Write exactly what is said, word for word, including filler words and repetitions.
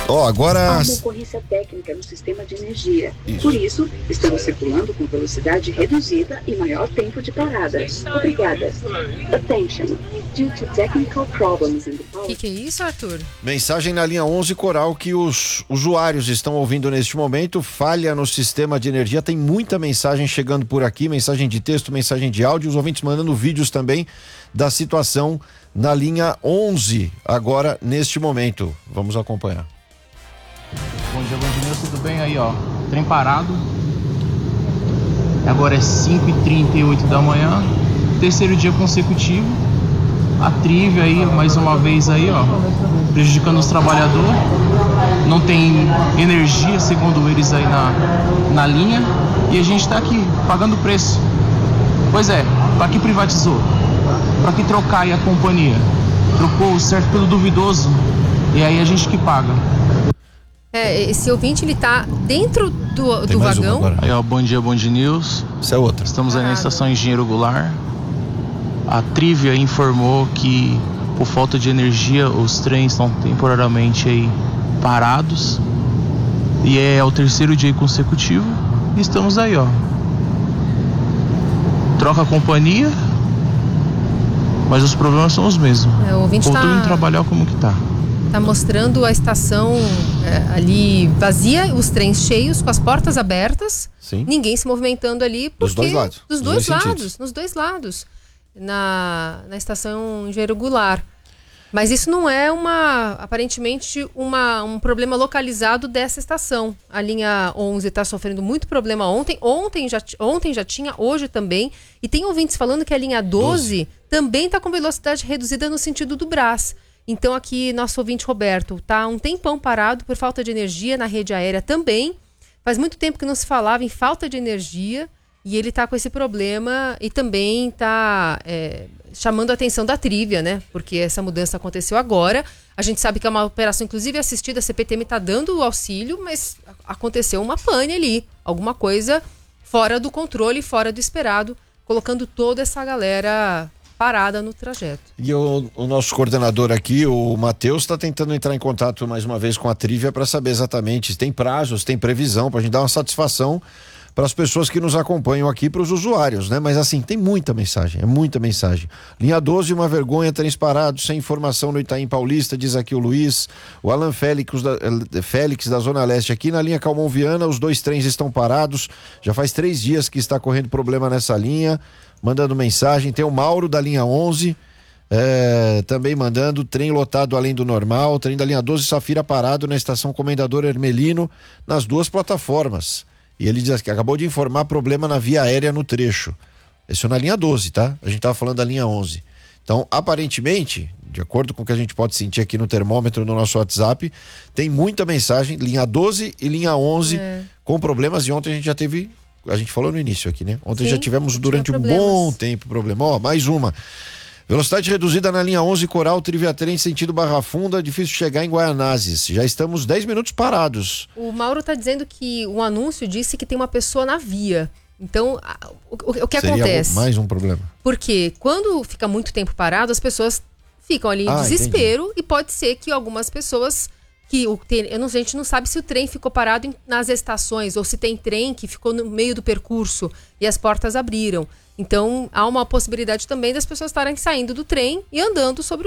Ó, oh, agora... Há uma ocorrência técnica no sistema de energia. Isso. Por isso, estamos circulando com velocidade reduzida e maior tempo de parada. Obrigada. Attention. Due to technical problems in the power... O que, que é isso, Arthur? Mensagem na linha onze Coral que os usuários estão ouvindo neste momento. Falha no sistema de energia. Tem muita mensagem chegando por aqui. Mensagem de texto, mensagem de áudio. Os ouvintes mandando vídeos também da situação na linha onze, agora neste momento. Vamos acompanhar. Bom dia, bom dia, tudo bem aí, ó? Trem parado. Agora é cinco e trinta e oito da manhã. Terceiro dia consecutivo. A Trívia aí, mais uma vez aí, ó, prejudicando os trabalhadores. Não tem energia, segundo eles aí na, na linha. E a gente tá aqui, pagando o preço. Pois é, pra que privatizou? Pra que trocar aí a companhia? Trocou o certo pelo duvidoso. E aí a gente que paga. É, esse ouvinte, ele tá dentro do, do vagão. Aí, ó, bom dia, bom dia, News. Isso é outra. Estamos aí na estação Engenheiro Goulart. A Trívia informou que, por falta de energia, os trens estão temporariamente aí parados. E é o terceiro dia consecutivo. E estamos aí, ó. Troca a companhia, mas os problemas são os mesmos. É, o ouvinte Voltou tá... em trabalhar como que tá. Tá mostrando a estação é, ali vazia, os trens cheios, com as portas abertas. Sim. Ninguém se movimentando ali. Porque, dos dois lados. Dos dois, dois lados, sentidos. Nos dois lados. Na, na estação Engenheiro Goulart. Mas isso não é uma, aparentemente, uma, um problema localizado dessa estação. A linha onze está sofrendo muito problema ontem. Ontem já, ontem já tinha, hoje também. E tem ouvintes falando que a linha doze, doze. Também está com velocidade reduzida no sentido do Brás. Então aqui, nosso ouvinte Roberto está um tempão parado por falta de energia na rede aérea também. Faz muito tempo que não se falava em falta de energia e ele está com esse problema e também está é, chamando a atenção da Trívia, né? Porque essa mudança aconteceu agora. A gente sabe que é uma operação, inclusive, assistida. A C P T M está dando o auxílio, mas aconteceu uma pane ali. Alguma coisa fora do controle, fora do esperado, colocando toda essa galera parada no trajeto. E o, o nosso coordenador aqui, o Matheus, está tentando entrar em contato mais uma vez com a Trívia para saber exatamente se tem prazos, tem previsão, para a gente dar uma satisfação para as pessoas que nos acompanham aqui, para os usuários, né? Mas assim, tem muita mensagem, é muita mensagem. Linha doze, uma vergonha, trens parados, sem informação no Itaim Paulista, diz aqui o Luiz. O Alan Félix da, Félix da Zona Leste aqui, na linha Calmon Viana, os dois trens estão parados, já faz três dias que está correndo problema nessa linha, mandando mensagem. Tem o Mauro da linha onze, é, também mandando, trem lotado além do normal, trem da linha doze Safira parado na estação Comendador Hermelino, nas duas plataformas. E ele diz que acabou de informar problema na via aérea no trecho. Isso é na linha doze, tá? A gente tava falando da linha onze. Então, aparentemente, de acordo com o que a gente pode sentir aqui no termômetro no nosso WhatsApp, tem muita mensagem, linha doze e linha onze é. com problemas, e ontem a gente já teve, a gente falou no início aqui, né? Ontem Sim, já tivemos durante um bom tempo problema. Ó, mais uma. Velocidade reduzida na linha onze Coral, Trívia Trem, sentido Barra Funda, difícil chegar em Guaianazes. Já estamos dez minutos parados. O Mauro está dizendo que o anúncio disse que tem uma pessoa na via. Então, o, o, o que Seria acontece? Mais um problema. Porque quando fica muito tempo parado, as pessoas ficam ali em ah, desespero entendi. E pode ser que algumas pessoas que o eu não, a gente não sabe se o trem ficou parado em, nas estações ou se tem trem que ficou no meio do percurso e as portas abriram. Então, há uma possibilidade também das pessoas estarem saindo do trem e andando sobre